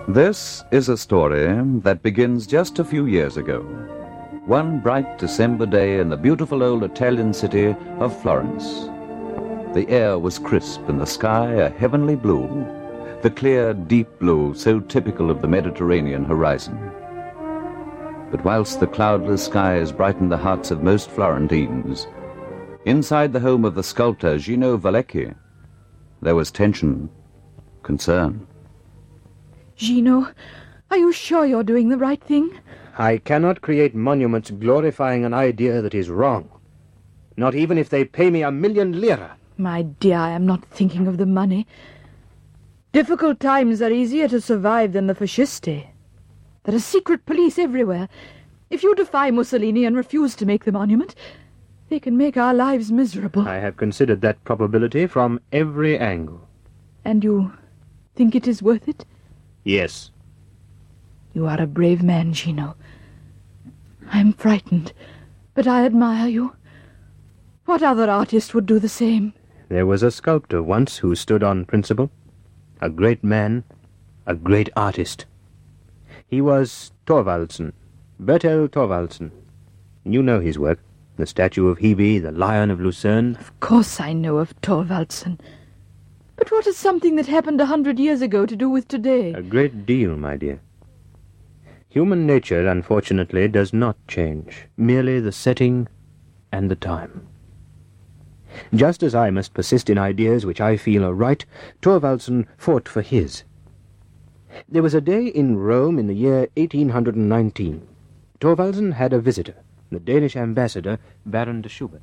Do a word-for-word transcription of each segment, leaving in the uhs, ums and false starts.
This is a story that begins just a few years ago. One bright December day in the beautiful old Italian city of Florence. The air was crisp and the sky a heavenly blue, the clear, deep blue so typical of the Mediterranean horizon. But whilst the cloudless skies brightened the hearts of most Florentines, inside the home of the sculptor Gino Vallecchi, there was tension, concern. Gino, are you sure you're doing the right thing? I cannot create monuments glorifying an idea that is wrong. Not even if they pay me a million lira. My dear, I am not thinking of the money. Difficult times are easier to survive than the fascisti. There are secret police everywhere. If you defy Mussolini and refuse to make the monument, they can make our lives miserable. I have considered that probability from every angle. And you think it is worth it? Yes. You are a brave man, Gino. I am frightened, but I admire you. What other artist would do the same? There was a sculptor once who stood on principle. A great man, a great artist. He was Thorvaldsen, Bertel Thorvaldsen. You know his work. The statue of Hebe, the Lion of Lucerne. Of course I know of Thorvaldsen. But what has something that happened a hundred years ago to do with today? A great deal, my dear. Human nature, unfortunately, does not change. Merely the setting and the time. Just as I must persist in ideas which I feel are right, Thorvaldsen fought for his. There was a day in Rome in the year eighteen nineteen. Thorvaldsen had a visitor, the Danish ambassador, Baron de Schubert.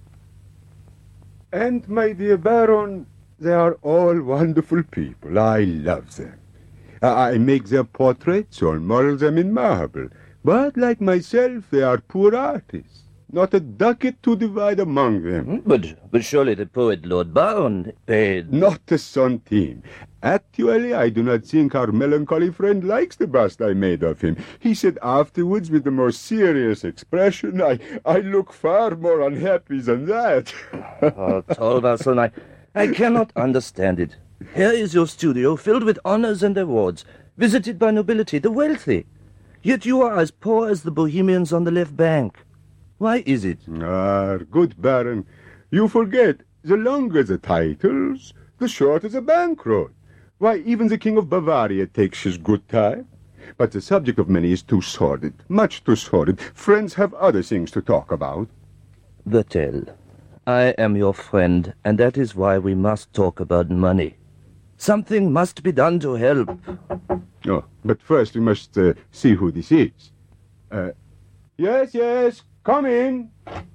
And, my dear Baron, they are all wonderful people. I love them. I make their portraits or model them in marble. But, like myself, they are poor artists. Not a ducat to divide among them. But, but surely the poet Lord Baron paid... Not a centime. Actually, I do not think our melancholy friend likes the bust I made of him. He said afterwards with the most serious expression, I, I look far more unhappy than that. Oh, Thorvaldsen, I, I cannot understand it. Here is your studio filled with honors and awards, visited by nobility, the wealthy. Yet you are as poor as the Bohemians on the left bank. Why is it? Ah, good Baron, you forget, the longer the titles, the shorter the bankroll. Why, even the King of Bavaria takes his good time. But the subject of many is too sordid, much too sordid. Friends have other things to talk about. Bertel, I am your friend, and that is why we must talk about money. Something must be done to help. Oh, but first we must uh, see who this is. Uh, yes, yes, come in.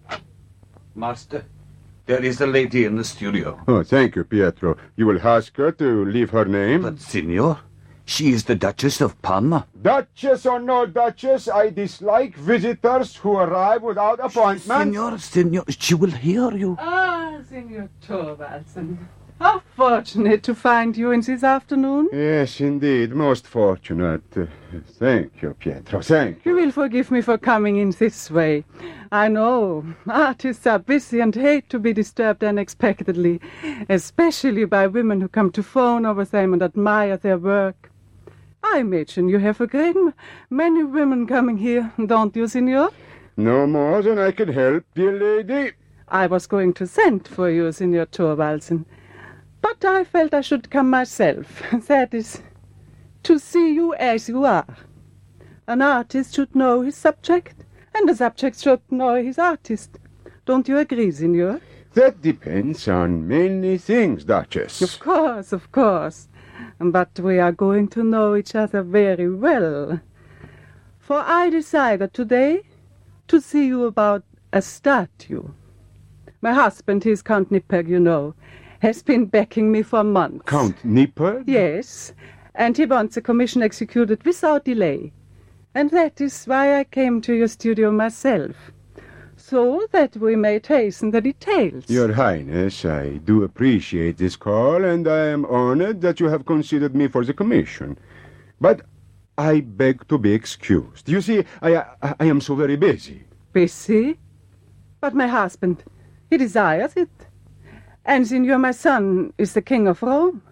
Master, there is a lady in the studio. Oh, thank you, Pietro. You will ask her to leave her name? But, Signor, she is the Duchess of Parma. Duchess or no Duchess, I dislike visitors who arrive without appointment. Signor, Signor, she will hear you. Ah, Signor Thorvaldsen. How fortunate to find you in this afternoon. Yes, indeed, most fortunate. Uh, thank you, Pietro, thank you. You will forgive me for coming in this way. I know, artists are busy and hate to be disturbed unexpectedly, especially by women who come to fawn over them and admire their work. I imagine you have a great m- many women coming here, don't you, Signor? No more than I can help, dear lady. I was going to send for you, Signor Thorvaldsen. But I felt I should come myself. That is, to see you as you are. An artist should know his subject, and the subject should know his artist. Don't you agree, Signor? That depends on many things, Duchess. Of course, of course. But we are going to know each other very well. For I decided today to see you about a statue. My husband, he is Count Nipperg, you know, has been backing me for months. Count Nipperg? Yes, and he wants a commission executed without delay. And that is why I came to your studio myself, so that we may hasten the details. Your Highness, I do appreciate this call, and I am honored that you have considered me for the commission. But I beg to be excused. You see, I, I, I am so very busy. Busy? But my husband, he desires it. And Signor, my son, is the king of Rome.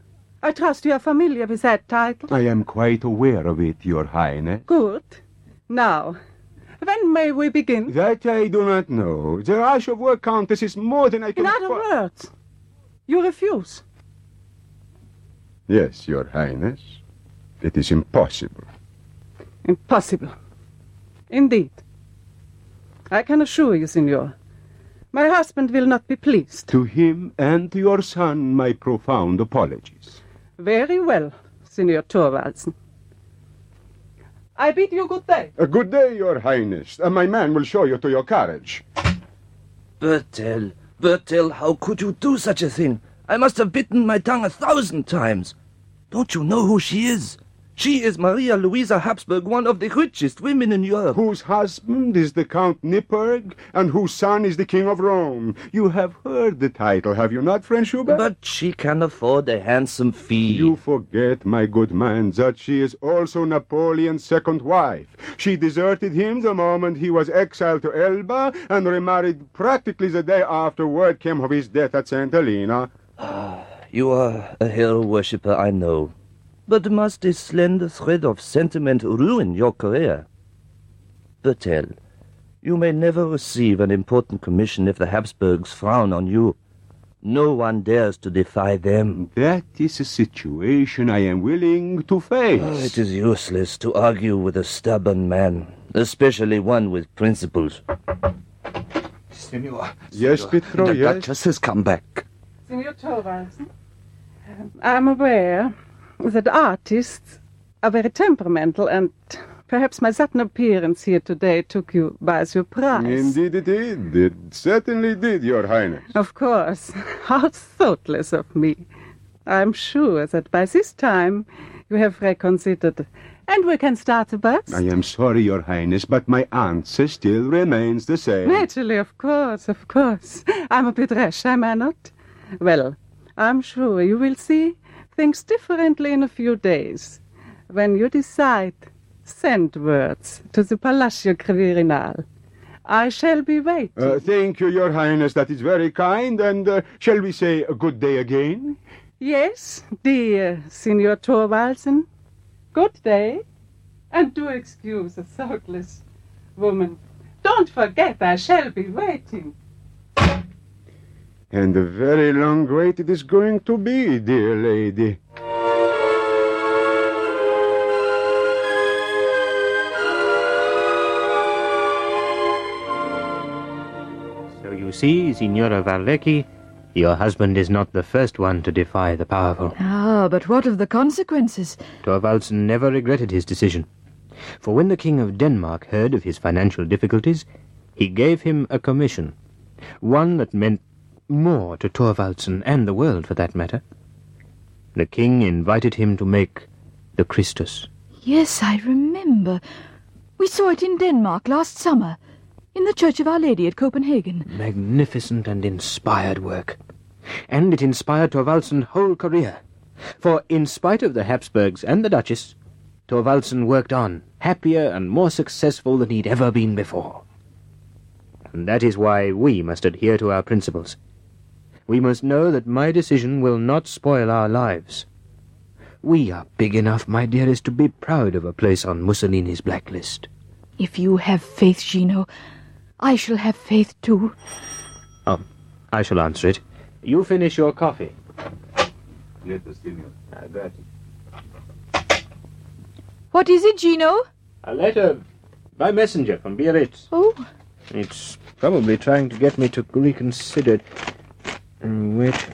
I trust you are familiar with that title. I am quite aware of it, Your Highness. Good. Now, when may we begin? That I do not know. The rush of work, Countess, is more than I can... In other afford. words, you refuse. Yes, Your Highness. It is impossible. Impossible. Indeed. I can assure you, Signor, my husband will not be pleased. To him and to your son, my profound apologies. Very well, Signor Thorvaldsen. I bid you good day. A good day, Your Highness. Uh, my man will show you to your carriage. Bertel, Bertel, how could you do such a thing? I must have bitten my tongue a thousand times. Don't you know who she is? She is Maria Louisa Habsburg, one of the richest women in Europe. Whose husband is the Count Nipperg, and whose son is the King of Rome. You have heard the title, have you not, friend Schubert? But she can afford a handsome fee. You forget, my good man, that she is also Napoleon's second wife. She deserted him the moment he was exiled to Elba, and remarried practically the day after word came of his death at Saint Helena. You are a hero worshipper, I know. But must a slender thread of sentiment ruin your career? Bertel, you may never receive an important commission if the Habsburgs frown on you. No one dares to defy them. That is a situation I am willing to face. Oh, it is useless to argue with a stubborn man, especially one with principles. Signor. Yes, Pietro, The yes. Duchess has come back. Signor Thorvaldsen, I am aware that artists are very temperamental, and perhaps my sudden appearance here today took you by surprise. Indeed it did. It certainly did, Your Highness. Of course. How thoughtless of me. I'm sure that by this time you have reconsidered, and we can start the bus. I am sorry, Your Highness, but my answer still remains the same. Naturally, of course, of course. I'm a bit rash, am I not? Well, I'm sure you will see things differently in a few days. When you decide, send words to the Palacio Quirinal. I shall be waiting. Uh, thank you, Your Highness. That is very kind. And uh, shall we say a good day again? Yes, dear Signor Thorvaldsen. Good day. And do excuse a thoughtless woman. Don't forget I shall be waiting. And a very long wait it is going to be, dear lady. So you see, Signora Varlecki, your husband is not the first one to defy the powerful. Ah, but what of the consequences? Thorvaldsen never regretted his decision. For when the King of Denmark heard of his financial difficulties, he gave him a commission, one that meant more to Thorvaldsen and the world, for that matter. The king invited him to make the Christus. Yes, I remember. We saw it in Denmark last summer, in the Church of Our Lady at Copenhagen. Magnificent and inspired work. And it inspired Thorvaldsen's whole career. For in spite of the Habsburgs and the Duchess, Thorvaldsen worked on, happier and more successful than he'd ever been before. And that is why we must adhere to our principles. We must know that my decision will not spoil our lives. We are big enough, my dearest, to be proud of a place on Mussolini's blacklist. If you have faith, Gino, I shall have faith too. Oh, I shall answer it. You finish your coffee. What is it, Gino? A letter by messenger from Biarritz. Oh, It's probably trying to get me to reconsider. Mm, Wait.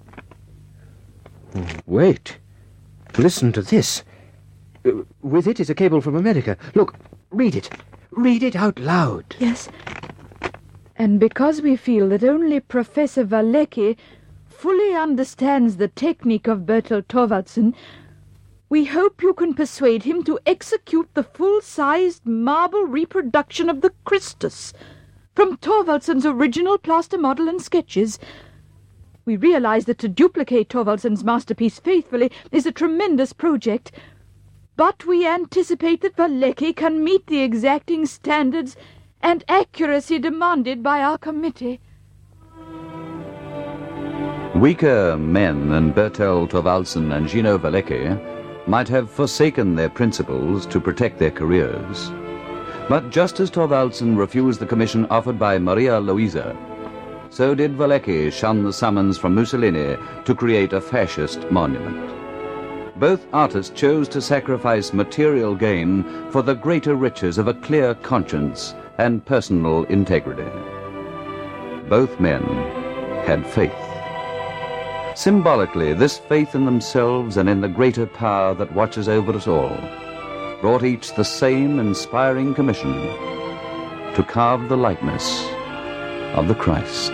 Wait. Listen to this. Uh, With it is a cable from America. Look, read it. Read it out loud. yes. And because we feel that only Professor Varlecki fully understands the technique of Bertel Thorvaldsen, we hope you can persuade him to execute the full-sized marble reproduction of the Christus from Thorvaldsen's original plaster model and sketches. We realize that to duplicate Thorvaldsen's masterpiece faithfully is a tremendous project, but we anticipate that Varlecki can meet the exacting standards and accuracy demanded by our committee. Weaker men than Bertel Thorvaldsen and Gino Valecki might have forsaken their principles to protect their careers. But just as Thorvaldsen refused the commission offered by Maria Luisa, so did Valecki shun the summons from Mussolini to create a fascist monument. Both artists chose to sacrifice material gain for the greater riches of a clear conscience and personal integrity. Both men had faith. Symbolically, this faith in themselves and in the greater power that watches over us all brought each the same inspiring commission to carve the likeness of the Christ.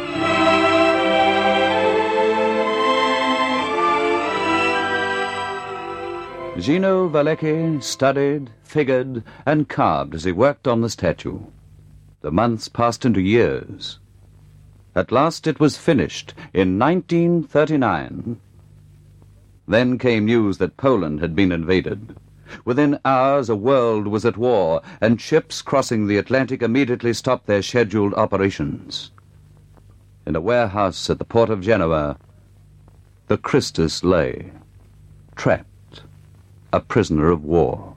Gino Valecki studied, figured, and carved as he worked on the statue. The months passed into years. At last it was finished in nineteen thirty-nine. Then came news that Poland had been invaded. Within hours a world was at war, and ships crossing the Atlantic immediately stopped their scheduled operations. In a warehouse at the port of Genoa, the Christus lay, trapped, a prisoner of war.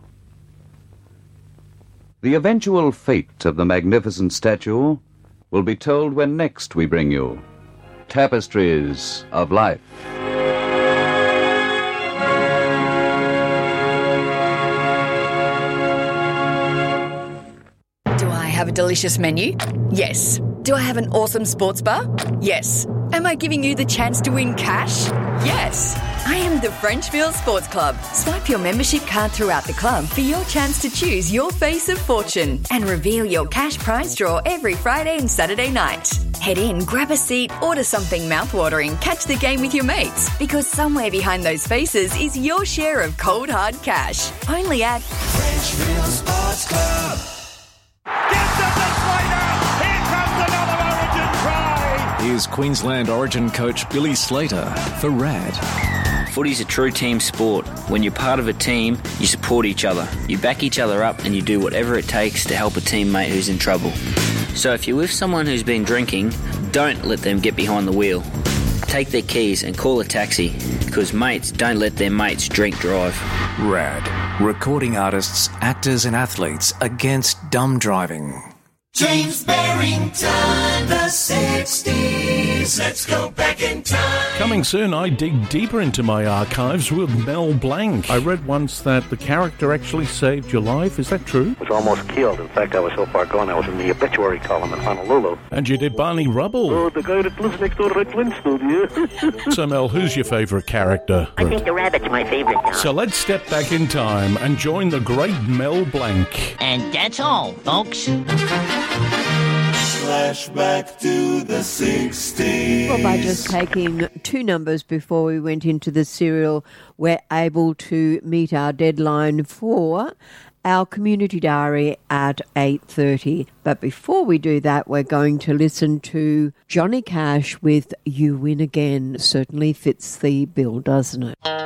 The eventual fate of the magnificent statue will be told when next we bring you Tapestries of Life. Do I have a delicious menu? Yes. Do I have an awesome sports bar? Yes. Am I giving you the chance to win cash? Yes. I am the Frenchville Sports Club. Swipe your membership card throughout the club for your chance to choose your face of fortune and reveal your cash prize draw every Friday and Saturday night. Head in, grab a seat, order something mouthwatering, catch the game with your mates, because somewhere behind those faces is your share of cold hard cash. Only at Frenchville Sports Club. Gets up the slider. Here comes another Origin try. Here's Queensland Origin coach Billy Slater for R A D. Footy's a true team sport. When you're part of a team, you support each other. You back each other up and you do whatever it takes to help a teammate who's in trouble. So if you're with someone who's been drinking, don't let them get behind the wheel. Take their keys and call a taxi, because mates don't let their mates drink drive. R A D. Recording artists, actors and athletes against dumb driving. James Barrington, the sixties. Let's go back in time. Coming soon, I dig deeper into my archives with Mel Blanc. I read once that the character actually saved your life. Is that true? I was almost killed. In fact, I was so far gone, I was in the obituary column in Honolulu. And you did Barney Rubble. Oh, the guy that lives next door to Red Flintstone, yeah. So, Mel, who's your favourite character? I think the rabbit's my favourite dog. So let's step back in time and join the great Mel Blanc. And that's all, folks. Flashback to the sixties. Well, by just taking two numbers before we went into the serial, we're able to meet our deadline for our community diary at eight thirty. But before we do that, we're going to listen to Johnny Cash with You Win Again. Certainly fits the bill, doesn't it?